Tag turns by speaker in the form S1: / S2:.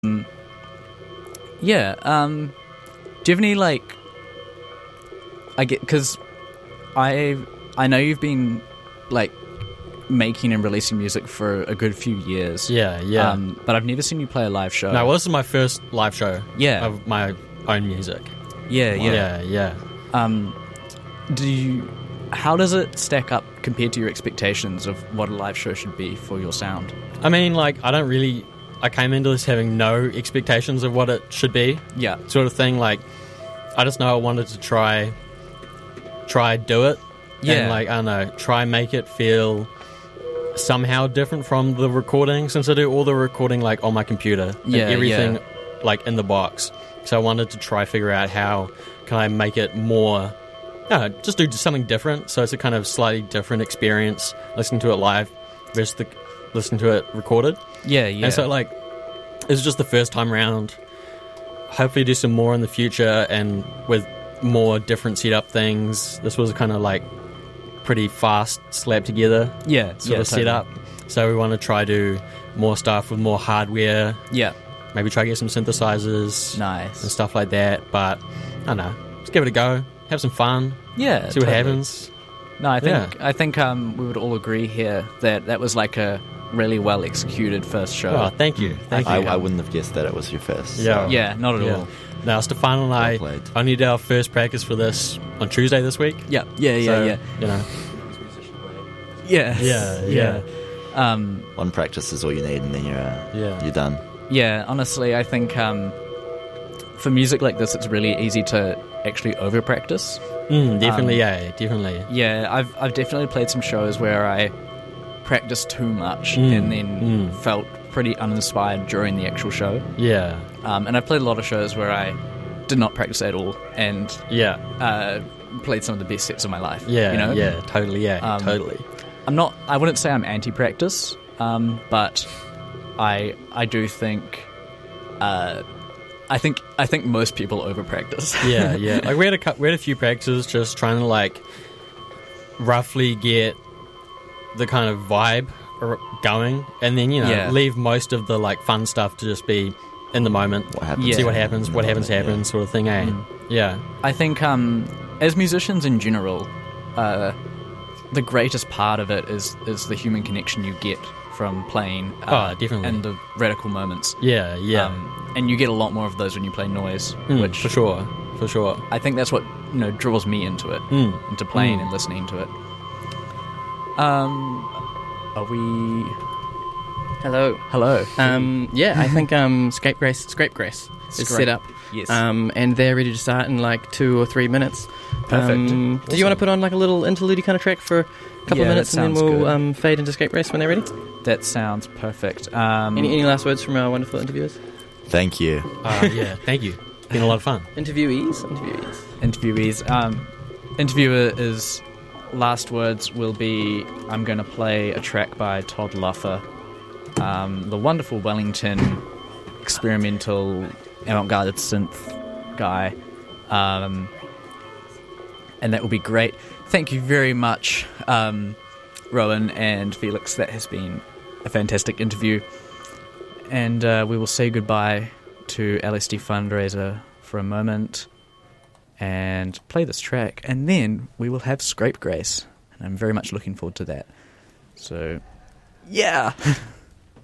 S1: Yeah. Do you have any because I know you've been making and releasing music for a good few years.
S2: Yeah.
S1: But I've never seen you play a live show.
S2: No, this is my first live show.
S1: Yeah.
S2: Of my own music.
S1: Yeah. How does it stack up compared to your expectations of what a live show should be for your sound?
S2: I mean, I came into this having no expectations of what it should be.
S1: Yeah.
S2: Sort of thing. I just know I wanted to try do it.
S1: Yeah.
S2: And I don't know, try make it feel somehow different from the recording, since I do all the recording on my computer.
S1: Yeah,
S2: and everything in the box. So I wanted to try figure out how can I make it more, just do something different. So it's a kind of slightly different experience listening to it live versus listening to it recorded.
S1: Yeah.
S2: And so it was just the first time round. Hopefully do some more in the future and with more different setup things. This was kind of pretty fast slapped together sort of setup. So we want to try do more stuff with more hardware.
S1: Yeah.
S2: Maybe try to get some synthesizers.
S1: Nice.
S2: And stuff like that. But I don't know. Let's give it a go. Have some fun.
S1: Yeah.
S2: See what happens.
S1: No, I think we would all agree here that was a really well executed first show.
S2: Oh, thank you. Thank you.
S3: I wouldn't have guessed that it was your first.
S2: Yeah.
S1: Yeah, not at all.
S2: Now, Stefano and I only did our first practice for this on Tuesday this week.
S1: Yeah.
S2: So, you know.
S1: Yeah.
S3: One practice is all you need, and then you're done.
S1: Yeah, honestly, I think for music like this, it's really easy to actually over practice.
S2: Definitely.
S1: Yeah, I've definitely played some shows where I practiced too much and then felt pretty uninspired during the actual show.
S2: Yeah.
S1: And I've played a lot of shows where I did not practice at all and played some of the best sets of my life.
S2: Yeah,
S1: you know?
S2: Yeah, totally. Totally.
S1: I wouldn't say I'm anti-practice, but I do think I think most people over-practice.
S2: Yeah. We had a few practices just trying to roughly get the kind of vibe going, and then leave most of the fun stuff to just be in the moment.
S3: What happens?
S2: See what happens. What happens, sort of thing. Yeah.
S1: I think as musicians in general, the greatest part of it is the human connection you get from playing.
S2: Definitely.
S1: And the radical moments.
S2: Yeah.
S1: And you get a lot more of those when you play noise, which
S2: for sure.
S1: I think that's what draws me into it, into playing and listening to it. Are we?
S4: Hello. I think Scapegrace is set up.
S1: Yes.
S4: And they're ready to start in 2 or 3 minutes.
S1: Perfect.
S4: Do you want to put on a little interlude kind of track for a couple of minutes, and then we'll fade into Scapegrace when they're ready?
S1: That sounds perfect.
S4: Any last words from our wonderful interviewers?
S3: Thank you.
S2: Thank you. It's been a lot of fun.
S4: Interviewees.
S1: Interviewers' last words will be, I'm going to play a track by Todd Luffer, the wonderful Wellington experimental avant-garde synth guy, and that will be great. Thank you very much, Rowan and Felix. That has been a fantastic interview, and we will say goodbye to LSD Fundraiser for a moment and play this track, and then we will have Scapegrace, and I'm very much looking forward to that. So, yeah.